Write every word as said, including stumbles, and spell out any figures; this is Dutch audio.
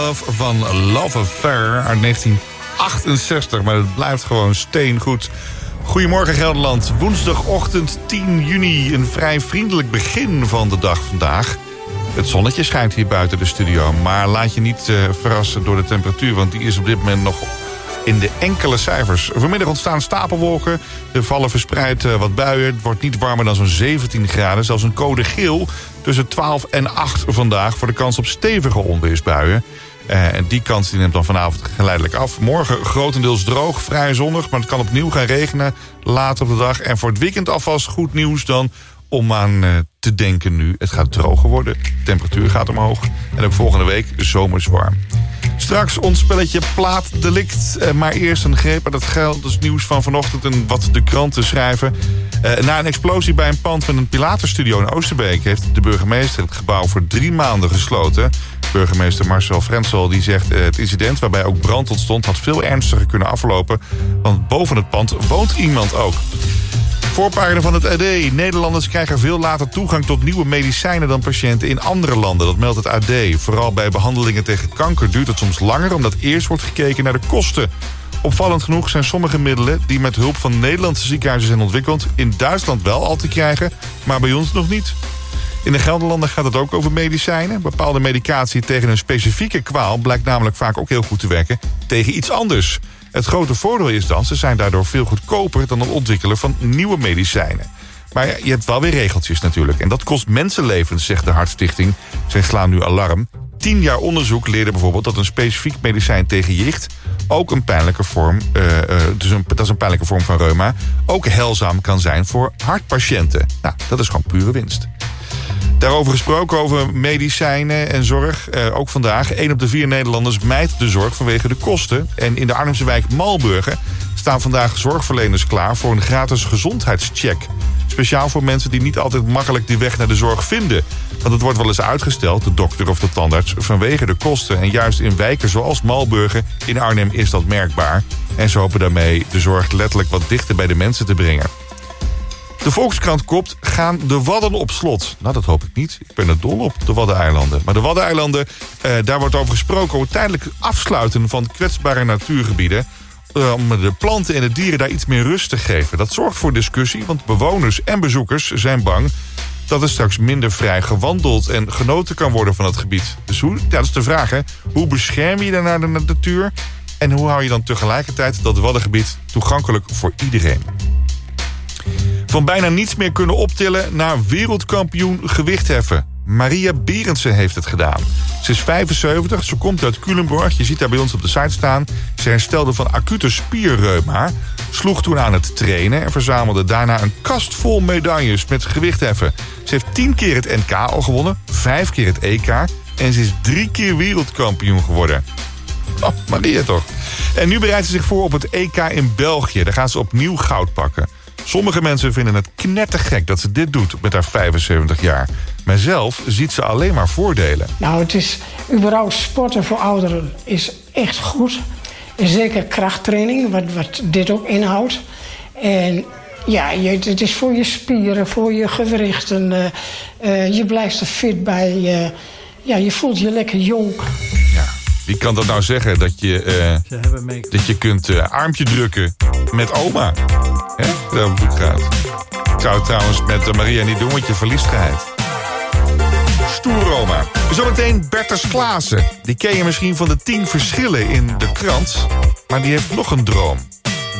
Love van Love Affair uit negentien achtenzestig. Maar het blijft gewoon steengoed. Goedemorgen Gelderland. Woensdagochtend tien juni. Een vrij vriendelijk begin van de dag vandaag. Het zonnetje schijnt hier buiten de studio. Maar laat je niet uh, verrassen door de temperatuur. Want die is op dit moment nog in de enkele cijfers. Vanmiddag ontstaan stapelwolken. Er vallen verspreid uh, wat buien. Het wordt niet warmer dan zo'n zeventien graden. Zelfs een code geel tussen twaalf en acht vandaag voor de kans op stevige onweersbuien. Uh, en die kans die neemt dan vanavond geleidelijk af. Morgen grotendeels droog, vrij zonnig. Maar het kan opnieuw gaan regenen later op de dag. En voor het weekend alvast goed nieuws dan om aan uh, te denken nu. Het gaat droger worden. De temperatuur gaat omhoog. En ook volgende week zomers warm. Straks ons spelletje Plaatdelict. Uh, maar eerst een greep uit het Gelders nieuws van vanochtend en wat de kranten schrijven. Uh, na een explosie bij een pand met een Pilatenstudio in Oosterbeek heeft de burgemeester het gebouw voor drie maanden gesloten. Burgemeester Marcel Frenzel die zegt uh, het incident waarbij ook brand ontstond had veel ernstiger kunnen aflopen. Want boven het pand woont iemand ook. Voorpagina van het A D. Nederlanders krijgen veel later toegang tot nieuwe medicijnen dan patiënten in andere landen. Dat meldt het A D. Vooral bij behandelingen tegen kanker duurt het soms langer omdat eerst wordt gekeken naar de kosten. Opvallend genoeg zijn sommige middelen die met hulp van Nederlandse ziekenhuizen zijn ontwikkeld in Duitsland wel al te krijgen, maar bij ons nog niet. In de Gelderlanden gaat het ook over medicijnen. Bepaalde medicatie tegen een specifieke kwaal blijkt namelijk vaak ook heel goed te werken tegen iets anders. Het grote voordeel is dan, ze zijn daardoor veel goedkoper dan het ontwikkelen van nieuwe medicijnen. Maar je hebt wel weer regeltjes natuurlijk. En dat kost mensenlevens, zegt de Hartstichting. Zij slaan nu alarm. Tien jaar onderzoek leerde bijvoorbeeld dat een specifiek medicijn tegen jicht ook een pijnlijke vorm, uh, uh, dus een, dat is een pijnlijke vorm van reuma, ook heilzaam kan zijn voor hartpatiënten. Nou, dat is gewoon pure winst. Daarover gesproken, over medicijnen en zorg. Uh, ook vandaag, één op de vier Nederlanders mijdt de zorg vanwege de kosten. En in de Arnhemse wijk Malburgen staan vandaag zorgverleners klaar voor een gratis gezondheidscheck. Speciaal voor mensen die niet altijd makkelijk die weg naar de zorg vinden. Want het wordt wel eens uitgesteld, de dokter of de tandarts, vanwege de kosten. En juist in wijken zoals Malburgen in Arnhem is dat merkbaar. En ze hopen daarmee de zorg letterlijk wat dichter bij de mensen te brengen. De Volkskrant kopt, gaan de Wadden op slot? Nou, dat hoop ik niet. Ik ben er dol op, de Waddeneilanden. Maar de Waddeneilanden, eh, daar wordt over gesproken over tijdelijk afsluiten van kwetsbare natuurgebieden. Uh, om de planten en de dieren daar iets meer rust te geven. Dat zorgt voor discussie, want bewoners en bezoekers zijn bang dat er straks minder vrij gewandeld en genoten kan worden van het gebied. Dus hoe? Ja, dat is de vraag, hè. Hoe bescherm je daarna de natuur? En hoe hou je dan tegelijkertijd dat Waddengebied toegankelijk voor iedereen? Van bijna niets meer kunnen optillen naar wereldkampioen gewichtheffen. Maria Berendsen heeft het gedaan. Ze is vijfenzeventig, ze komt uit Culemborg. Je ziet haar bij ons op de site staan. Ze herstelde van acute spierreuma, sloeg toen aan het trainen en verzamelde daarna een kast vol medailles met gewichtheffen. Ze heeft tien keer het N K al gewonnen, vijf keer het E K en ze is drie keer wereldkampioen geworden. Oh, Maria toch. En nu bereidt ze zich voor op het E K in België. Daar gaan ze opnieuw goud pakken. Sommige mensen vinden het knettergek dat ze dit doet met haar vijfenzeventig jaar. Maar zelf ziet ze alleen maar voordelen. Nou, het is überhaupt sporten voor ouderen is echt goed. En zeker krachttraining, wat, wat dit ook inhoudt. En ja, je, het is voor je spieren, voor je gewrichten. Uh, uh, je blijft er fit bij. Uh, ja, je voelt je lekker jong. Ja. Wie kan dat nou zeggen? Dat je, uh, dat je kunt uh, armpje drukken met oma. Hè? Dat het goed gaat. Ik zou het trouwens met uh, Maria niet doen, want je verliest geheid. Stoer oma. Zometeen Bertus Klaassen. Die ken je misschien van de tien verschillen in de krant. Maar die heeft nog een droom.